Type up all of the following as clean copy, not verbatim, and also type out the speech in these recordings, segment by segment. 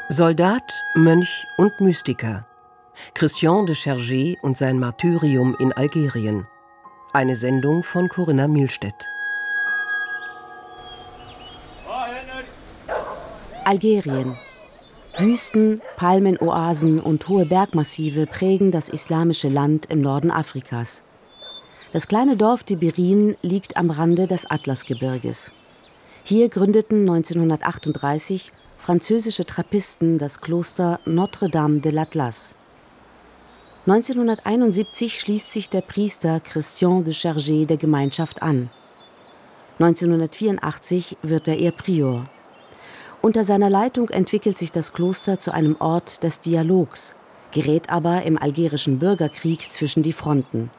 Soldat, Mönch und Mystiker. Christian de Chergé und sein Martyrium in Algerien. Eine Sendung von Corinna Mühlstedt. Algerien. Wüsten, Palmenoasen und hohe Bergmassive prägen das islamische Land im Norden Afrikas. Das kleine Dorf Tibirin liegt am Rande des Atlasgebirges. Hier gründeten 1938 französische Trappisten das Kloster Notre-Dame de l'Atlas. 1971 schließt sich der Priester Christian de Chergé der Gemeinschaft an. 1984 wird er ihr Prior. Unter seiner Leitung entwickelt sich das Kloster zu einem Ort des Dialogs, gerät aber im algerischen Bürgerkrieg zwischen die Fronten.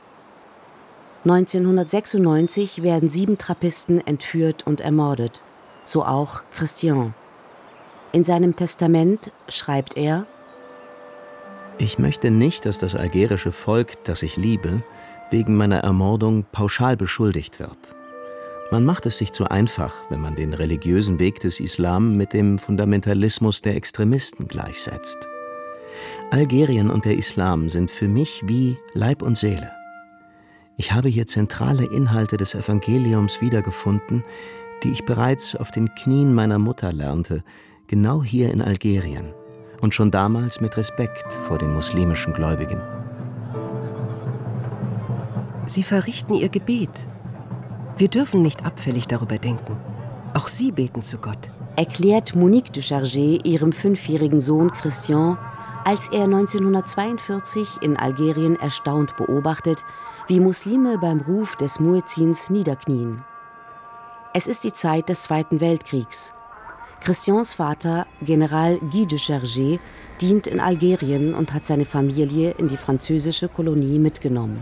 1996 werden 7 Trappisten entführt und ermordet, so auch Christian. In seinem Testament schreibt er: Ich möchte nicht, dass das algerische Volk, das ich liebe, wegen meiner Ermordung pauschal beschuldigt wird. Man macht es sich zu einfach, wenn man den religiösen Weg des Islam mit dem Fundamentalismus der Extremisten gleichsetzt. Algerien und der Islam sind für mich wie Leib und Seele. Ich habe hier zentrale Inhalte des Evangeliums wiedergefunden, die ich bereits auf den Knien meiner Mutter lernte, genau hier in Algerien und schon damals mit Respekt vor den muslimischen Gläubigen. Sie verrichten ihr Gebet. Wir dürfen nicht abfällig darüber denken. Auch Sie beten zu Gott, erklärt Monique de Chergé ihrem 5-jährigen Sohn Christian, als er 1942 in Algerien erstaunt beobachtet, wie Muslime beim Ruf des Muezzins niederknien. Es ist die Zeit des Zweiten Weltkriegs. Christians Vater, General Guy de Chergé, dient in Algerien und hat seine Familie in die französische Kolonie mitgenommen.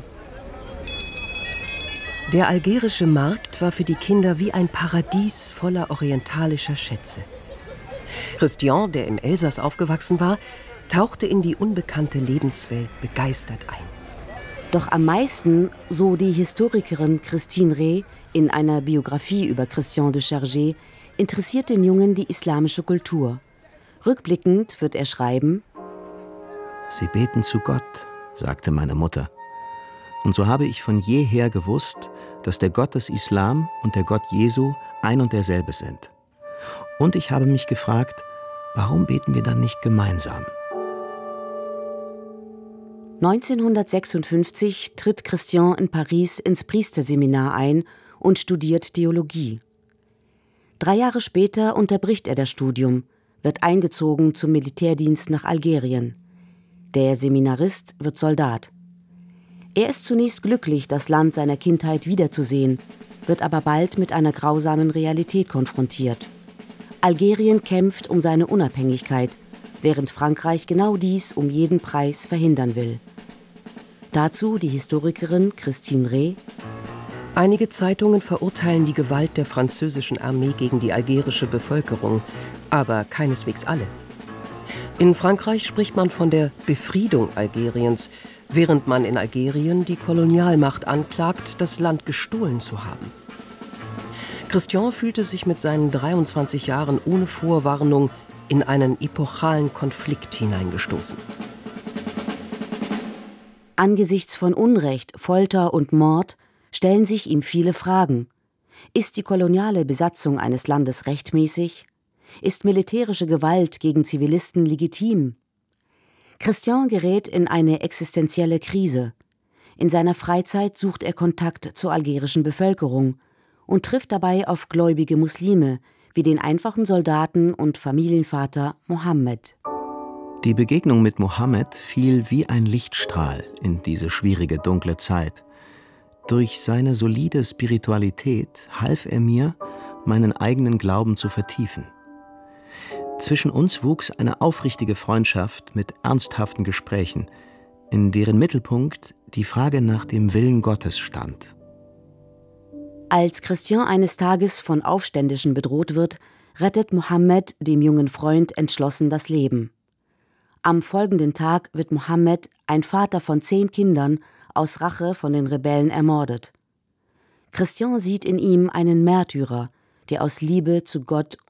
Der algerische Markt war für die Kinder wie ein Paradies voller orientalischer Schätze. Christian, der im Elsass aufgewachsen war, tauchte in die unbekannte Lebenswelt begeistert ein. Doch am meisten, so die Historikerin Christine Rey in einer Biografie über Christian de Chergé, interessiert den Jungen die islamische Kultur. Rückblickend wird er schreiben: Sie beten zu Gott, sagte meine Mutter. Und so habe ich von jeher gewusst, dass der Gott des Islam und der Gott Jesu ein und derselbe sind. Und ich habe mich gefragt, warum beten wir dann nicht gemeinsam? 1956 tritt Christian in Paris ins Priesterseminar ein und studiert Theologie. 3 Jahre später unterbricht er das Studium, wird eingezogen zum Militärdienst nach Algerien. Der Seminarist wird Soldat. Er ist zunächst glücklich, das Land seiner Kindheit wiederzusehen, wird aber bald mit einer grausamen Realität konfrontiert. Algerien kämpft um seine Unabhängigkeit, während Frankreich genau dies um jeden Preis verhindern will. Dazu die Historikerin Christine Rey: Einige Zeitungen verurteilen die Gewalt der französischen Armee gegen die algerische Bevölkerung, aber keineswegs alle. In Frankreich spricht man von der Befriedung Algeriens, während man in Algerien die Kolonialmacht anklagt, das Land gestohlen zu haben. Christian fühlte sich mit seinen 23 Jahren ohne Vorwarnung in einen epochalen Konflikt hineingestoßen. Angesichts von Unrecht, Folter und Mord stellen sich ihm viele Fragen. Ist die koloniale Besatzung eines Landes rechtmäßig? Ist militärische Gewalt gegen Zivilisten legitim? Christian gerät in eine existenzielle Krise. In seiner Freizeit sucht er Kontakt zur algerischen Bevölkerung und trifft dabei auf gläubige Muslime, wie den einfachen Soldaten und Familienvater Mohammed. Die Begegnung mit Mohammed fiel wie ein Lichtstrahl in diese schwierige, dunkle Zeit. Durch seine solide Spiritualität half er mir, meinen eigenen Glauben zu vertiefen. Zwischen uns wuchs eine aufrichtige Freundschaft mit ernsthaften Gesprächen, in deren Mittelpunkt die Frage nach dem Willen Gottes stand. Als Christian eines Tages von Aufständischen bedroht wird, rettet Mohammed dem jungen Freund entschlossen das Leben. Am folgenden Tag wird Mohammed, ein Vater von 10 Kindern, aus Rache von den Rebellen ermordet. Christian sieht in ihm einen Märtyrer, der aus Liebe zu Gott